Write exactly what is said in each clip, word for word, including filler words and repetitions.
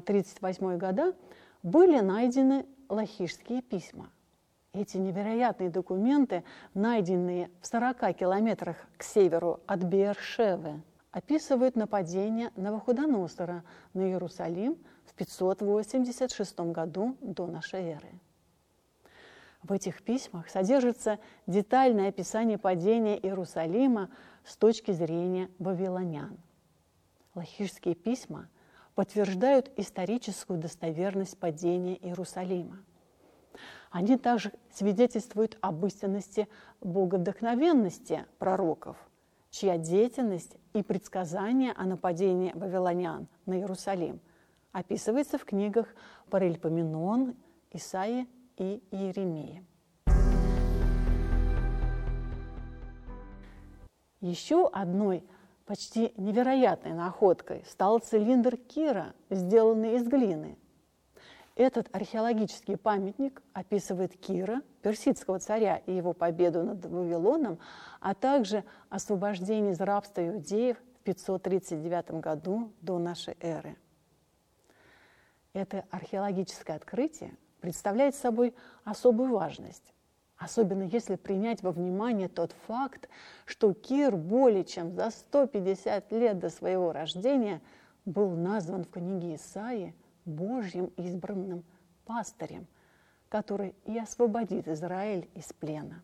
тридцать восьмой года были найдены лахишские письма. Эти невероятные документы, найденные в сорока километрах к северу от Беэр-Шевы, описывают нападение Навуходоносора на Иерусалим в пятьсот восемьдесят шестом году до нашей эры. В этих письмах содержится детальное описание падения Иерусалима с точки зрения вавилонян. Лахишские письма подтверждают историческую достоверность падения Иерусалима. Они также свидетельствуют об истинности боговдохновенности пророков, чья деятельность и предсказания о нападении вавилонян на Иерусалим описывается в книгах Паральипоменон, Исаии и Иеремии. Еще одной почти невероятной находкой стал цилиндр Кира, сделанный из глины. Этот археологический памятник описывает Кира, персидского царя, и его победу над Вавилоном, а также освобождение из рабства иудеев в пятьсот тридцать девятом году до нашей эры. Это археологическое открытие представляет собой особую важность, особенно если принять во внимание тот факт, что Кир более чем за сто пятьдесят лет до своего рождения был назван в книге Исаии Божьим избранным пастырем, который и освободит Израиль из плена.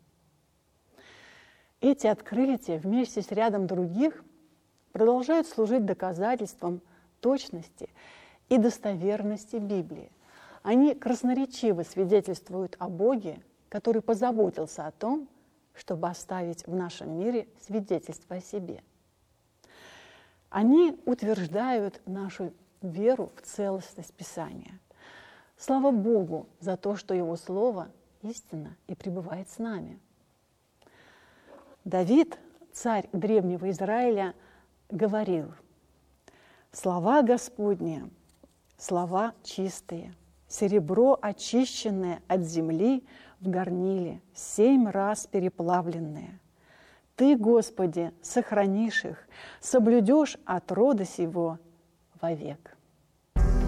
Эти открытия вместе с рядом других продолжают служить доказательством точности и достоверности Библии. Они красноречиво свидетельствуют о Боге, который позаботился о том, чтобы оставить в нашем мире свидетельство о себе. Они утверждают нашу веру в целостность Писания. Слава Богу за то, что Его Слово истинно и пребывает с нами. Давид, царь древнего Израиля, говорил: «Слова Господни, слова чистые, серебро очищенное от земли в горниле, семь раз переплавленное. Ты, Господи, сохранишь их, соблюдешь от рода сего вовек».